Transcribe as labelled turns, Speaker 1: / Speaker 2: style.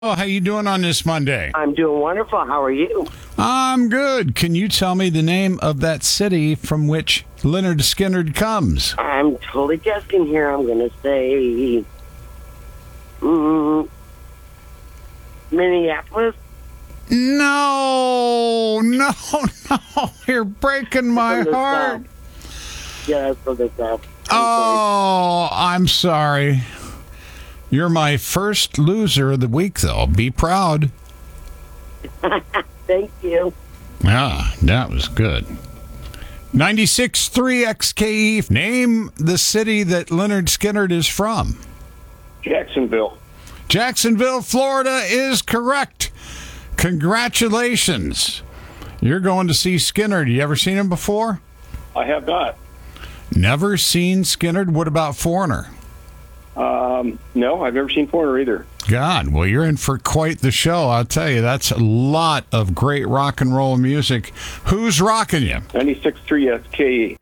Speaker 1: Oh, how you doing on this Monday?
Speaker 2: I'm doing wonderful. How are you?
Speaker 1: I'm good. Can you tell me the name of that city from which Lynyrd Skynyrd comes?
Speaker 2: I'm totally guessing here. I'm going to say Minneapolis.
Speaker 1: No. You're breaking my
Speaker 2: From the
Speaker 1: heart.
Speaker 2: South. Yeah, that's from the South.
Speaker 1: Oh, I'm sorry. You're my first loser of the week, though. Be proud.
Speaker 2: Thank you.
Speaker 1: Ah, that was good. 96.3 XKE. Name the city that Lynyrd Skynyrd is from.
Speaker 3: Jacksonville.
Speaker 1: Jacksonville, Florida is correct. Congratulations. You're going to see Skynyrd. You ever seen him before?
Speaker 3: I have not.
Speaker 1: Never seen Skynyrd? What about Foreigner?
Speaker 3: No, I've never seen Foreigner either.
Speaker 1: God, well, you're in for quite the show. I'll tell you, that's a lot of great rock and roll music. Who's rocking you?
Speaker 3: 96.3 SKE.